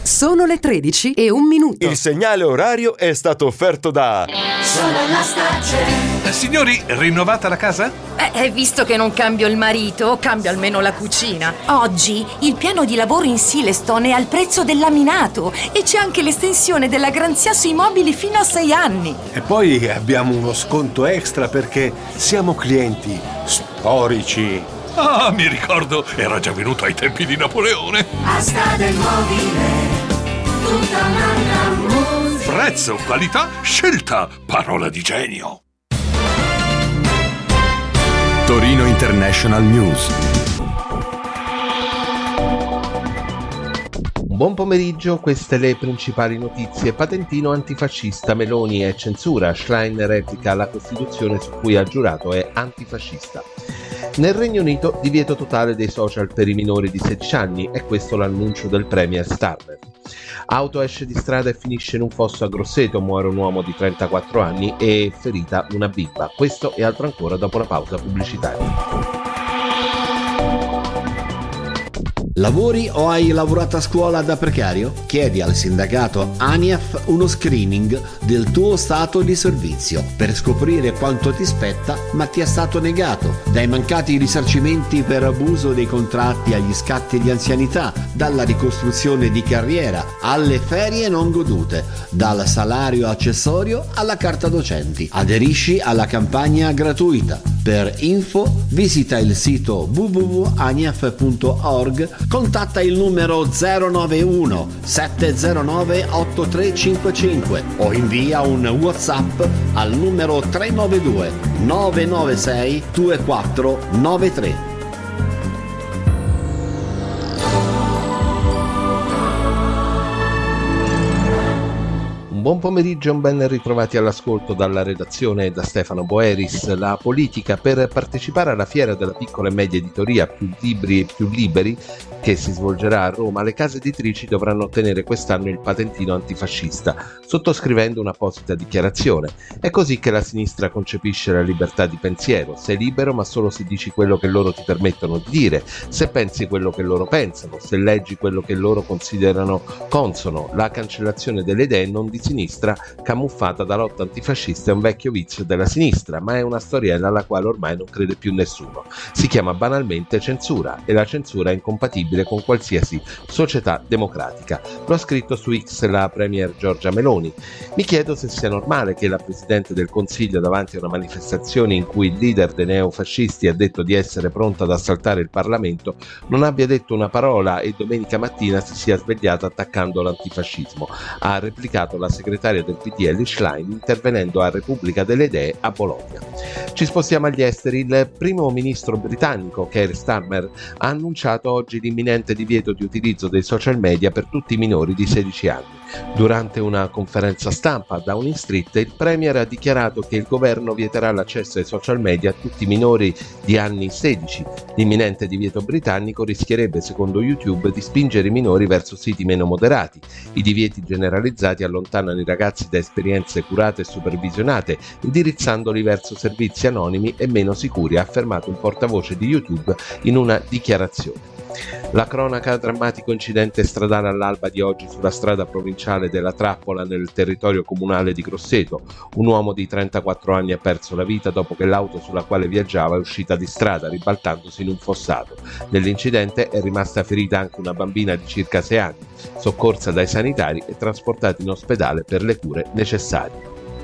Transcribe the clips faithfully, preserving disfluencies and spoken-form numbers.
Sono le tredici e un minuto. Il segnale orario è stato offerto da Sonolastalgia. Eh, signori, rinnovata la casa? Eh, visto che non cambio il marito, cambio almeno la cucina. Oggi il piano di lavoro in Silestone è al prezzo del laminato e c'è anche l'estensione della garanzia sui mobili fino a sei anni. E poi abbiamo uno sconto extra perché siamo clienti storici. Ah, mi ricordo, era già venuto ai tempi di Napoleone. Asta del mobile, tutta un'altra musica. Prezzo, qualità, scelta, parola di genio. Torino International News. Buon pomeriggio, queste le principali notizie. Patentino antifascista, Meloni è censura, Schlein replica la Costituzione su cui ha giurato è antifascista. Nel Regno Unito divieto totale dei social per i minori di sedici anni, è questo l'annuncio del premier Starmer. Auto esce di strada e finisce in un fosso a Grosseto, muore un uomo di trentaquattro anni e ferita una bimba. Questo e altro ancora dopo la pausa pubblicitaria. Lavori o hai lavorato a scuola da precario? Chiedi al sindacato ANIAF uno screening del tuo stato di servizio per scoprire quanto ti spetta ma ti è stato negato, dai mancati risarcimenti per abuso dei contratti agli scatti di anzianità, dalla ricostruzione di carriera alle ferie non godute, dal salario accessorio alla carta docenti. Aderisci alla campagna gratuita. Per info visita il sito w w w punto aniaf punto org, contatta il numero zero nove uno sette zero nove otto tre cinque cinque o invia un WhatsApp al numero tre nove due nove nove sei due quattro nove tre. Buon pomeriggio e un ben ritrovati all'ascolto dalla redazione e da Stefano Boeris. La politica: per partecipare alla fiera della piccola e media editoria Più Libri e Più Liberi che si svolgerà a Roma, le case editrici dovranno ottenere quest'anno il patentino antifascista, sottoscrivendo un'apposita dichiarazione. È così che la sinistra concepisce la libertà di pensiero: sei libero ma solo se dici quello che loro ti permettono di dire, se pensi quello che loro pensano, se leggi quello che loro considerano consono. La cancellazione delle idee non di sinistra, camuffata da lotta antifascista, è un vecchio vizio della sinistra, ma è una storiella alla quale ormai non crede più nessuno. Si chiama banalmente censura e la censura è incompatibile con qualsiasi società democratica. Lo ha scritto su X la premier Giorgia Meloni. Mi chiedo se sia normale che la Presidente del Consiglio, davanti a una manifestazione in cui il leader dei neofascisti ha detto di essere pronto ad assaltare il Parlamento, non abbia detto una parola e domenica mattina si sia svegliata attaccando l'antifascismo. Ha replicato la segretaria del P D L Schlein intervenendo a Repubblica delle Idee a Bologna. Ci spostiamo agli esteri. Il primo ministro britannico Keir Starmer ha annunciato oggi l'imminente divieto di utilizzo dei social media per tutti i minori di sedici anni. Durante una conferenza stampa a Downing Street, il premier ha dichiarato che il governo vieterà l'accesso ai social media a tutti i minori di anni sedici. L'imminente divieto britannico rischierebbe, secondo YouTube, di spingere i minori verso siti meno moderati. I divieti generalizzati allontanano i ragazzi da esperienze curate e supervisionate, indirizzandoli verso servizi anonimi e meno sicuri, ha affermato un portavoce di YouTube in una dichiarazione. La cronaca: drammatico incidente stradale all'alba di oggi sulla strada provinciale della Trappola nel territorio comunale di Grosseto. Un uomo di trentaquattro anni ha perso la vita dopo che l'auto sulla quale viaggiava è uscita di strada ribaltandosi in un fossato. Nell'incidente è rimasta ferita anche una bambina di circa sei anni, soccorsa dai sanitari e trasportata in ospedale per le cure necessarie.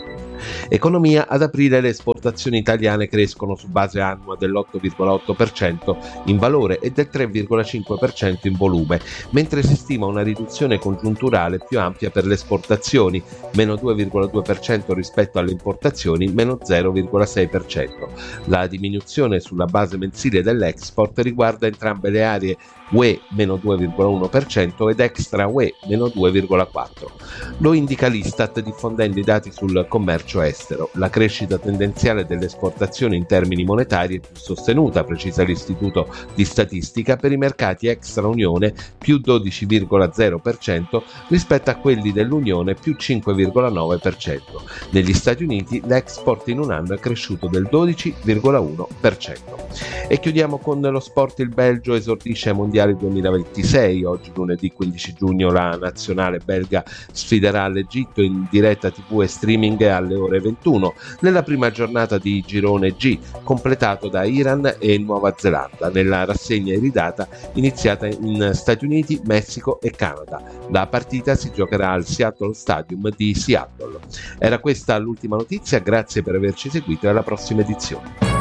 Economia: ad aprile le esportazioni italiane crescono su base annua dell'otto virgola otto per cento in valore e del tre virgola cinque per cento in volume, mentre si stima una riduzione congiunturale più ampia per le esportazioni, meno due virgola due per cento rispetto alle importazioni, meno zero virgola sei per cento. La diminuzione sulla base mensile dell'export riguarda entrambe le aree U E meno due virgola uno per cento ed extra U E meno due virgola quattro per cento. Lo indica l'Istat diffondendo i dati sul commercio estero. La crescita tendenziale delle esportazioni in termini monetari è più sostenuta, precisa l'Istituto di Statistica, per i mercati extra Unione più dodici virgola zero per cento rispetto a quelli dell'Unione più cinque virgola nove per cento. Negli Stati Uniti l'export in un anno è cresciuto del dodici virgola uno per cento. E chiudiamo con lo sport. Il Belgio esordisce ai mondiali mondiali duemilaventisei. Oggi lunedì quindici giugno la nazionale belga sfiderà l'Egitto in diretta tivù e streaming alle ore ventuno nella prima giornata di girone G, completato da Iran e Nuova Zelanda, nella rassegna iridata iniziata in Stati Uniti, Messico e Canada. La partita si giocherà al Seattle Stadium di Seattle. Era questa l'ultima notizia, grazie per averci seguito e alla prossima edizione.